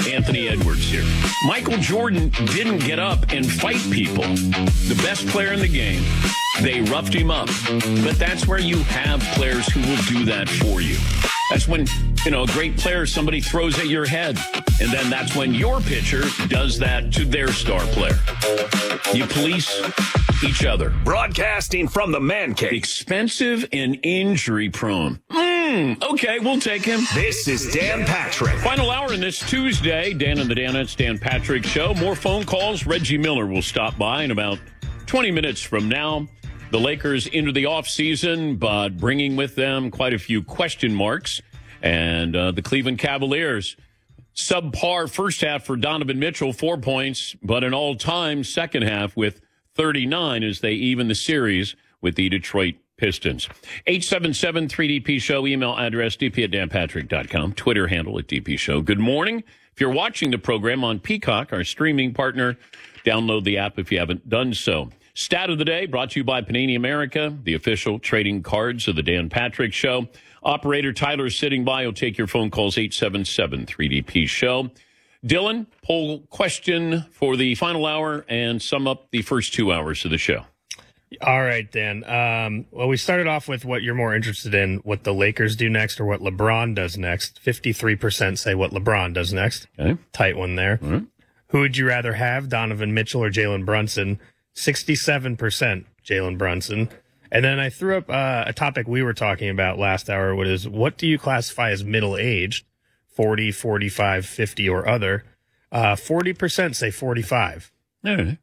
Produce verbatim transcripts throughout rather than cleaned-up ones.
Anthony Edwards here. Michael Jordan didn't get up and fight people. The best player in the game, they roughed him up. But that's where you have players who will do that for you. That's when, you know, a great player, somebody throws at your head. And then that's when your pitcher does that to their star player. You police each other. Broadcasting from the man cave. Expensive and injury prone. Mm, okay, we'll take him. This is Dan Patrick. Final hour in this Tuesday. Dan and the Danettes, Dan Patrick Show. More phone calls. Reggie Miller will stop by in about twenty minutes from now. The Lakers into the offseason, but bringing with them quite a few question marks. And uh, the Cleveland Cavaliers, subpar first half for Donovan Mitchell, four points, but an all-time second half with thirty-nine as they even the series with the Detroit Pistons. eight seven seven three D P Show, email address d p at dan patrick dot com, Twitter handle at D P Show. Good morning. If you're watching the program on Peacock, our streaming partner, download the app if you haven't done so. Stat of the day brought to you by Panini America, the official trading cards of the Dan Patrick Show. Operator Tyler sitting by. Will take your phone calls, eight seven seven three D P Show. Dylan, poll question for the final hour and sum up the first two hours of the show. All right, Dan. Um, well, we started off with what you're more interested in, what the Lakers do next or what LeBron does next. fifty-three percent say what LeBron does next. Okay. Tight one there. Right. Who would you rather have, Donovan Mitchell or Jalen Brunson? sixty-seven percent Jalen Brunson. And then I threw up uh, a topic we were talking about last hour, which is what do you classify as middle-aged? forty, forty-five, fifty, or other. Uh, forty percent say forty-five. All right.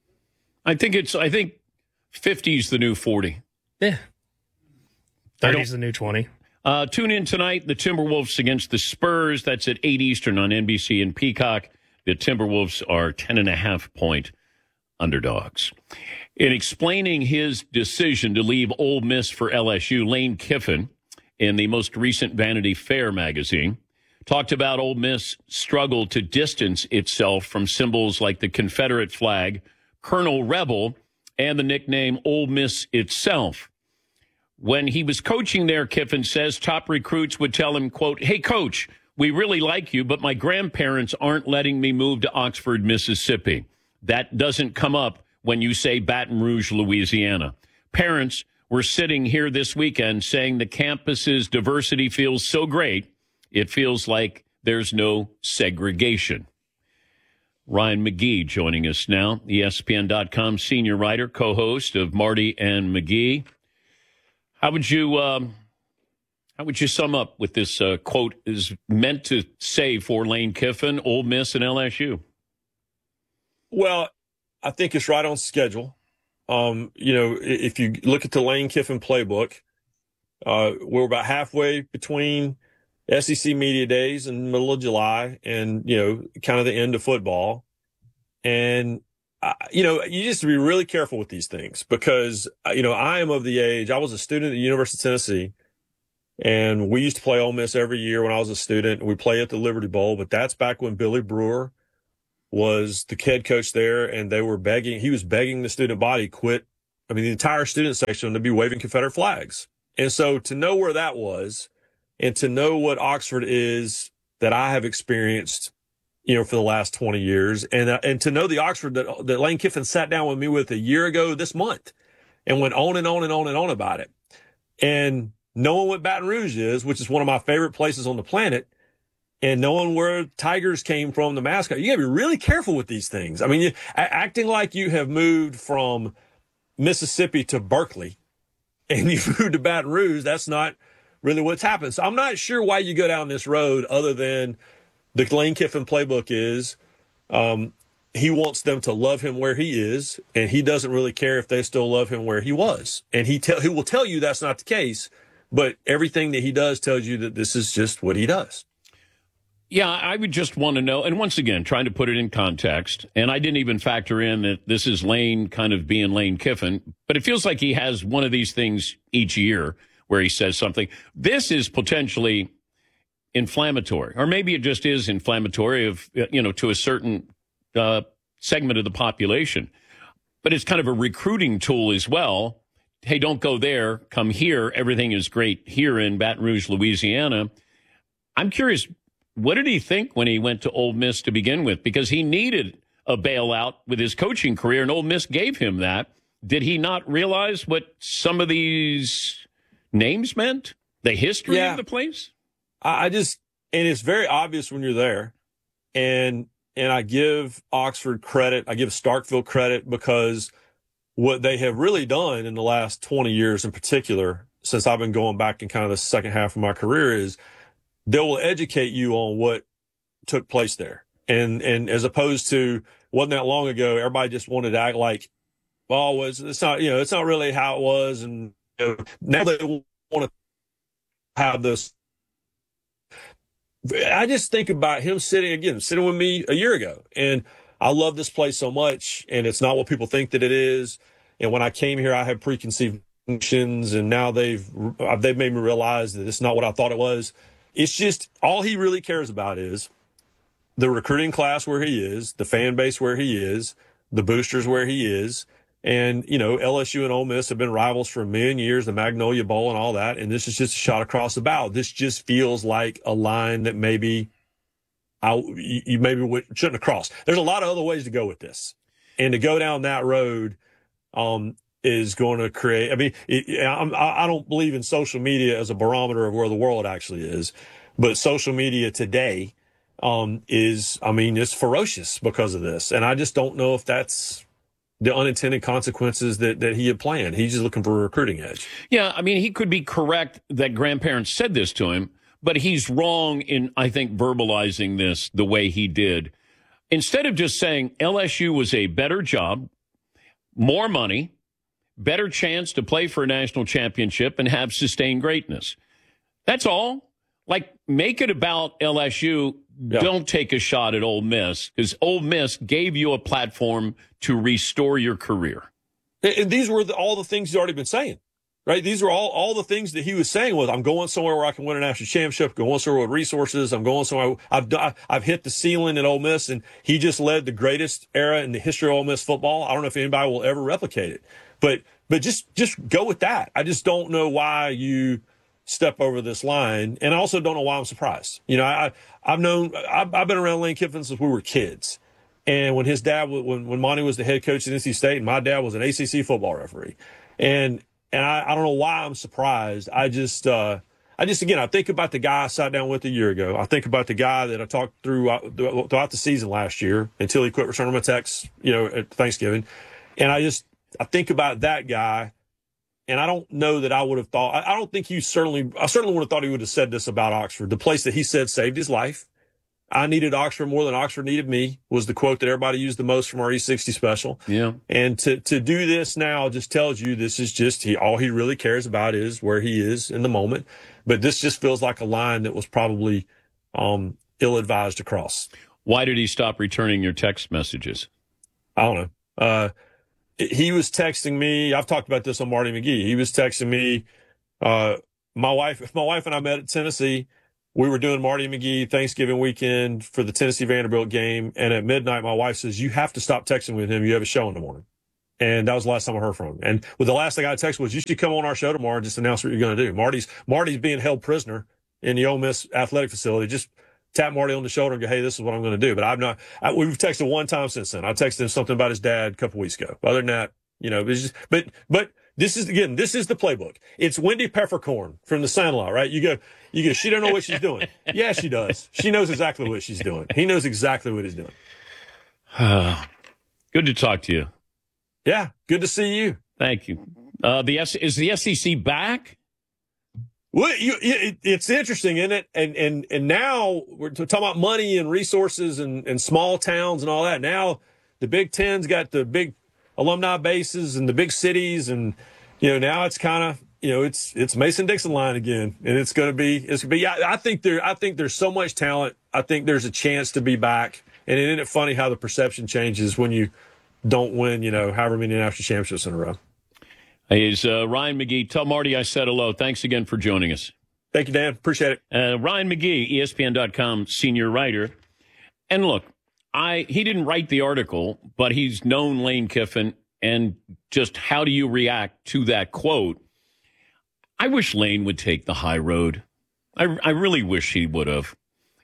I think it's, I think fifty is the new forty. Yeah. thirty is the new twenty. Uh, tune in tonight, the Timberwolves against the Spurs. That's at eight Eastern on N B C and Peacock. The Timberwolves are ten and a half point underdogs. In explaining his decision to leave Ole Miss for L S U, Lane Kiffin, in the most recent Vanity Fair magazine, talked about Ole Miss' struggle to distance itself from symbols like the Confederate flag, Colonel Rebel, and the nickname Ole Miss itself. When he was coaching there, Kiffin says top recruits would tell him, quote, "Hey, coach, we really like you, but my grandparents aren't letting me move to Oxford, Mississippi. That doesn't come up when you say Baton Rouge, Louisiana. Parents were sitting here this weekend saying the campus's diversity feels so great, it feels like there's no segregation." Ryan McGee joining us now, E S P N dot com senior writer, co-host of Marty and McGee. How would you um, how would you sum up what this uh, quote is meant to say for Lane Kiffin, Ole Miss, and L S U? Well, I think it's right on schedule. Um, you know, if you look at the Lane Kiffin playbook, uh, we're about halfway between S E C Media Days in the middle of July and, you know, kind of the end of football. And, uh, you know, you just have to be really careful with these things because, uh, you know, I am of the age, I was a student at the University of Tennessee, and we used to play Ole Miss every year when I was a student. We play at the Liberty Bowl, but that's back when Billy Brewer was the head coach there, and they were begging, he was begging the student body quit. I mean, the entire student section to be waving Confederate flags. And so to know where that was and to know what Oxford is that I have experienced, you know, for the last twenty years, and, uh, and to know the Oxford that, that Lane Kiffin sat down with me with a year ago this month and went on and on and on and on about it. And knowing what Baton Rouge is, which is one of my favorite places on the planet, and knowing where Tigers came from, the mascot, you got to be really careful with these things. I mean, you, acting like you have moved from Mississippi to Berkeley and you moved to Baton Rouge, that's not really what's happened. So I'm not sure why you go down this road other than the Lane Kiffin playbook is um, he wants them to love him where he is, and he doesn't really care if they still love him where he was. And he, te- he will tell you that's not the case, but everything that he does tells you that this is just what he does. Yeah, I would just want to know, and once again, trying to put it in context, and I didn't even factor in that this is Lane kind of being Lane Kiffin, but it feels like he has one of these things each year where he says something. This is potentially inflammatory, or maybe it just is inflammatory of, you know, to a certain uh, segment of the population, but it's kind of a recruiting tool as well. Hey, don't go there, come here. Everything is great here in Baton Rouge, Louisiana. I'm curious, what did he think when he went to Ole Miss to begin with? Because he needed a bailout with his coaching career, and Ole Miss gave him that. Did he not realize what some of these names meant? The history Yeah. of the place? I I just, and it's very obvious when you're there. And, and I give Oxford credit. I give Starkville credit because what they have really done in the last twenty years in particular, since I've been going back in kind of the second half of my career, is they will educate you on what took place there. And, and as opposed to wasn't that long ago, everybody just wanted to act like, well, it's, it's not, you know, it's not really how it was. And you know, now they want to have this. I just think about him sitting again, sitting with me a year ago. And I love this place so much, and it's not what people think that it is. And when I came here, I had preconceived notions, and now they've they've made me realize that it's not what I thought it was. It's just all he really cares about is the recruiting class where he is, the fan base where he is, the boosters where he is. And, you know, L S U and Ole Miss have been rivals for a million years, the Magnolia Bowl and all that. And this is just a shot across the bow. This just feels like a line that maybe I, you, you maybe shouldn't have crossed. There's a lot of other ways to go with this. And to go down that road um, is going to create, I mean, it, I'm, I don't believe in social media as a barometer of where the world actually is. But social media today um, is, I mean, it's ferocious because of this. And I just don't know if that's the unintended consequences that, that he had planned. He's just looking for a recruiting edge. Yeah, I mean, he could be correct that grandparents said this to him, but he's wrong in, I think, verbalizing this the way he did. Instead of just saying L S U was a better job, more money, better chance to play for a national championship and have sustained greatness. That's all. Like, make it about L S U. Yeah. Don't take a shot at Ole Miss, because Ole Miss gave you a platform to restore your career. And these were the, all the things he's already been saying, right? These are all, all the things that he was saying was, I'm going somewhere where I can win a national championship, going somewhere with resources. I'm going somewhere. I've, I've hit the ceiling at Ole Miss, and he just led the greatest era in the history of Ole Miss football. I don't know if anybody will ever replicate it, but, but just, just go with that. I just don't know why you step over this line. And I also don't know why I'm surprised. You know, I, I've known, I've, I've been around Lane Kiffin since we were kids. And when his dad, when, when Monty was the head coach at N C State, and my dad was an A C C football referee. And, and I, I don't know why I'm surprised. I just, uh, I just, again, I think about the guy I sat down with a year ago. I think about the guy that I talked through uh, throughout the season last year until he quit returning my texts, you know, at Thanksgiving. And I just, I think about that guy. And I don't know that I would have thought, I don't think he certainly, I certainly would have thought he would have said this about Oxford. The place that he said saved his life. I needed Oxford more than Oxford needed me was the quote that everybody used the most from our E sixty special. Yeah. And to, to do this now just tells you this is just, he, all he really cares about is where he is in the moment. But this just feels like a line that was probably um, ill-advised to cross. Why did he stop returning your text messages? I don't know. Uh, He was texting me. I've talked about this on Marty McGee. He was texting me. Uh, my wife, my wife and I met at Tennessee. We were doing Marty McGee Thanksgiving weekend for the Tennessee Vanderbilt game. And at midnight, my wife says, "You have to stop texting with him. You have a show in the morning." And that was the last time I heard from him. And with the last thing I texted was, "You should come on our show tomorrow and just announce what you're going to do." Marty's, Marty's being held prisoner in the Ole Miss athletic facility. Just tap Marty on the shoulder and go, "Hey, this is what I'm going to do." But I've not, I, we've texted one time since then. I texted him something about his dad a couple weeks ago. Other than that, you know, it's just, but, but this is, again, this is the playbook. It's Wendy Peppercorn from The Sandlot, right? You go, you go, "She don't know what she's doing." Yeah, she does. She knows exactly what she's doing. He knows exactly what he's doing. Good to talk to you. Yeah. Good to see you. Thank you. Uh, the S- is the S E C back? Well, you, it, it's interesting, isn't it? And, and, and now we're talking about money and resources and, and small towns and all that. Now the Big Ten's got the big alumni bases and the big cities. And, you know, now it's kind of, you know, it's, it's Mason-Dixon line again. And it's going to be, it's going to be, I, I think there, I think there's so much talent. I think there's a chance to be back. And isn't it funny how the perception changes when you don't win, you know, however many national championships in a row? Is uh, Ryan McGee. Tell Marty I said hello. Thanks again for joining us. Thank you, Dan. Appreciate it. Uh, Ryan McGee, E S P N dot com senior writer. And look, I he didn't write the article, but he's known Lane Kiffin. And just how do you react to that quote? I wish Lane would take the high road. I, I really wish he would have.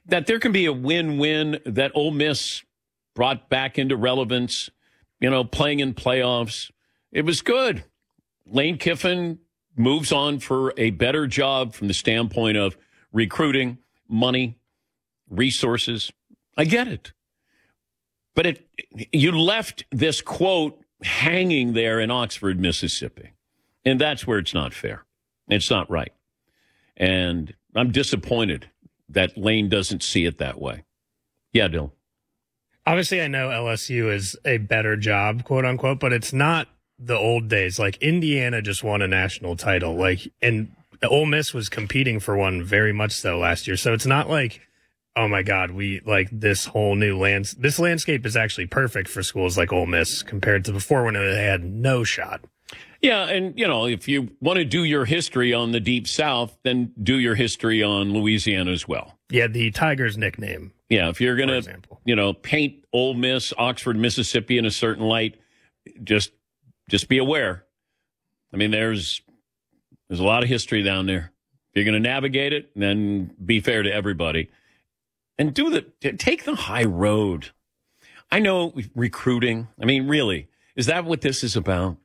that there can be a win-win, that Ole Miss brought back into relevance, you know, playing in playoffs. It was good. Lane Kiffin moves on for a better job from the standpoint of recruiting, money, resources. I get it. But it, you left this quote hanging there in Oxford, Mississippi. And that's where it's not fair. It's not right. And I'm disappointed that Lane doesn't see it that way. Yeah, Dylan. Obviously, I know L S U is a better job, quote unquote, but it's not the old days. Like, Indiana just won a national title. Like, and Ole Miss was competing for one very much so last year. So it's not like, oh my God, we like this whole new lands. This landscape is actually perfect for schools like Ole Miss compared to before when they had no shot. Yeah, and, you know, if you want to do your history on the Deep South, then do your history on Louisiana as well. Yeah, the Tigers nickname. Yeah, if you're going to, you know, paint Ole Miss, Oxford, Mississippi in a certain light, just just be aware. I mean, there's there's a lot of history down there. If you're going to navigate it, then be fair to everybody. And do the take the high road. I know recruiting. I mean, really, is that what this is about?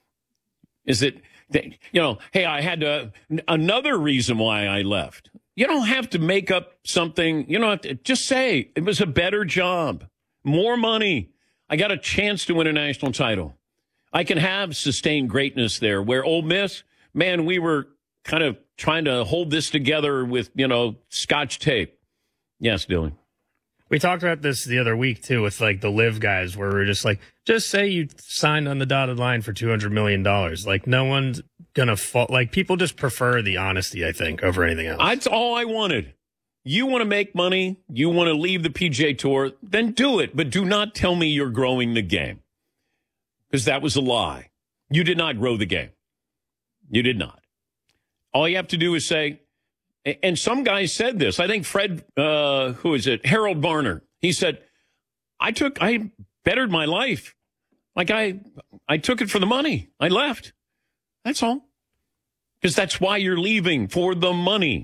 Is it, you know, hey, I had to, another reason why I left. You don't have to make up something. You don't have to, just say it was a better job, more money. I got a chance to win a national title. I can have sustained greatness there. Where Ole Miss, man, we were kind of trying to hold this together with, you know, Scotch tape. Yes, Dylan. We talked about this the other week, too, with like the live guys, where we're just like, just say you signed on the dotted line for two hundred million dollars. Like, no one's going to fall. Like, people just prefer the honesty, I think, over anything else. That's all I wanted. You want to make money, you want to leave the P G A Tour, then do it. But do not tell me you're growing the game, because that was a lie. You did not grow the game. You did not. All you have to do is say, and some guys said this. I think Fred, uh, who is it? Harold Varner. He said, I took, I bettered my life. Like I, I took it for the money. I left. That's all. Because that's why you're leaving, for the money.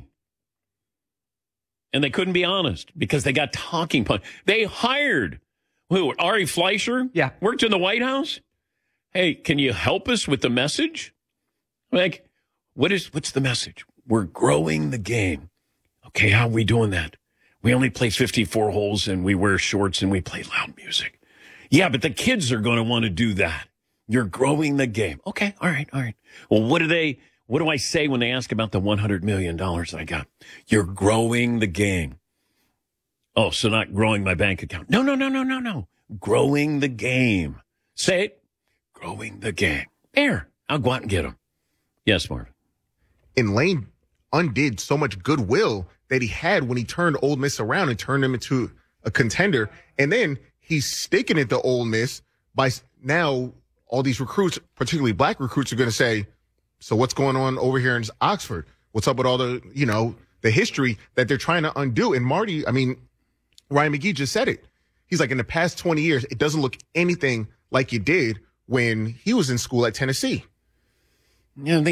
And they couldn't be honest because they got talking points. They hired, who, Ari Fleischer? Yeah. Worked in the White House? Hey, can you help us with the message? Like, what is, what's the message? We're growing the game. Okay, how are we doing that? We only play fifty-four holes and we wear shorts and we play loud music. Yeah, but the kids are going to want to do that. You're growing the game. Okay, all right, all right. Well, what do they, what do I say when they ask about the one hundred million dollars I got? You're growing the game. Oh, so not growing my bank account. No, no, no, no, no, no. Growing the game. Say it. Growing the game. There. I'll go out and get them. Yes, Marvin. And Lane undid so much goodwill that he had when he turned Ole Miss around and turned them into a contender. And then he's sticking it to Ole Miss by now all these recruits, particularly black recruits, are going to say, so what's going on over here in Oxford? What's up with all the, you know, the history that they're trying to undo? And Marty, I mean, Ryan McGee just said it. He's like, in the past twenty years, it doesn't look anything like it did when he was in school at Tennessee. Yeah, they